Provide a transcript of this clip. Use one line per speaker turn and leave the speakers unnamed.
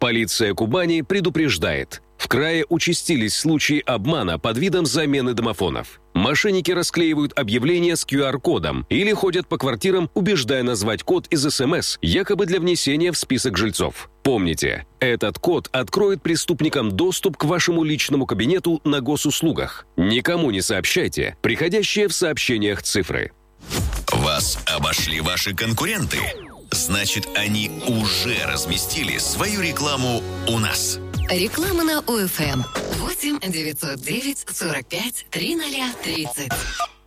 Полиция Кубани предупреждает. В крае участились случаи обмана под видом замены домофонов. Мошенники расклеивают объявления с QR-кодом или ходят по квартирам, убеждая назвать код из СМС, якобы для внесения в список жильцов. Помните, этот код откроет преступникам доступ к вашему личному кабинету на госуслугах. Никому не сообщайте приходящие в сообщениях цифры.
Вас обошли ваши конкуренты? Значит, они уже разместили свою рекламу у нас.
Реклама на ОФМ 8 909 45 3030.